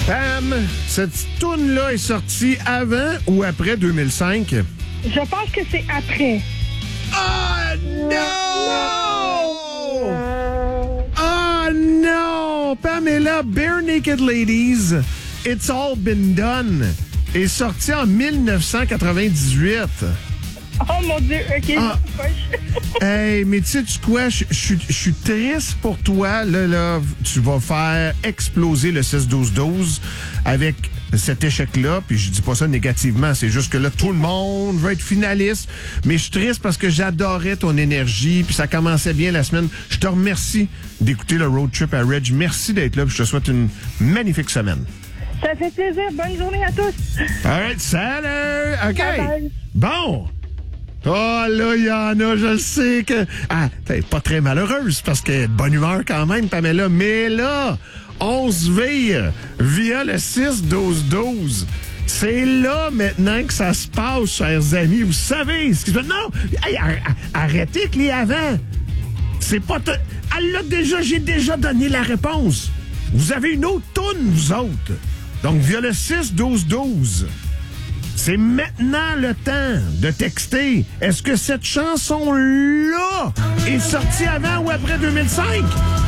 Pam, cette toune-là est sortie avant ou après 2005? Je pense que c'est après. Oh non! Oh non! Pamela, Bare Naked Ladies, It's All Been Done, est sortie en 1998. Oh mon Dieu, OK. Ah. Hey, mais tu sais quoi? Je suis triste pour toi. Là, tu vas faire exploser le 6-12-12 avec cet échec-là. Puis je dis pas ça négativement. C'est juste que là, tout le monde veut être finaliste. Mais je suis triste parce que j'adorais ton énergie. Puis ça commençait bien la semaine. Je te remercie d'écouter le Road Trip à Reg. Merci d'être là. Puis je te souhaite une magnifique semaine. Ça fait plaisir. Bonne journée à tous. All right, salut! OK. Bye-bye. Bon. Oh là, il y en a, je le sais que... Ah, t'es pas très malheureuse parce qu'elle est de bonne humeur quand même, Pamela. Mais là, on se vire via le 6-12-12. C'est là maintenant que ça se passe, chers amis. Vous savez ce qui se passe. Non! Hey, arrêtez que les avant. C'est pas... Elle l'a déjà... J'ai déjà donné la réponse. Vous avez une autre toune, vous autres. Donc, via le 6-12-12. C'est maintenant le temps de texter. Est-ce que cette chanson-là est sortie avant ou après 2005?